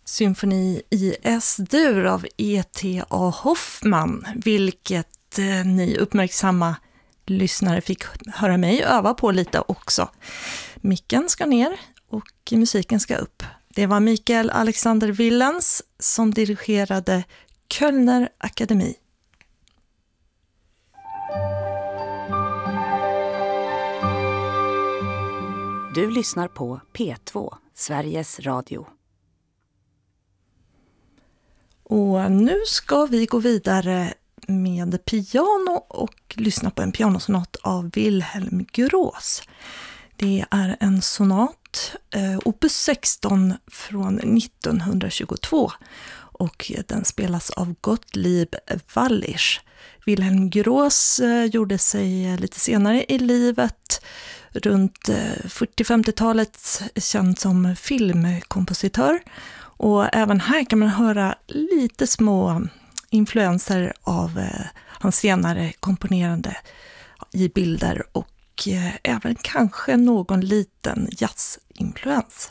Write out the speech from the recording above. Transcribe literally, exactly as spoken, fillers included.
Symfoni i S-dur av E T A Hoffman, vilket eh, ni uppmärksamma lyssnare fick höra mig öva på lite också. Micken ska ner och musiken ska upp. Det var Mikael Alexander Willens som dirigerade Kölner Akademi. Du lyssnar på P två, Sveriges Radio. Och nu ska vi gå vidare med piano och lyssna på en pianosonat av Wilhelm Gross. Det är en sonat, eh, opus sexton från nittonhundratjugotvå, och den spelas av Gottlieb Wallisch. Wilhelm Gross eh, gjorde sig lite senare i livet, runt eh, fyrtio-femtiotalet, känd som filmkompositör. Och även här kan man höra lite små influenser av eh, hans senare komponerande i bilder och eh, även kanske någon liten jazzinfluens.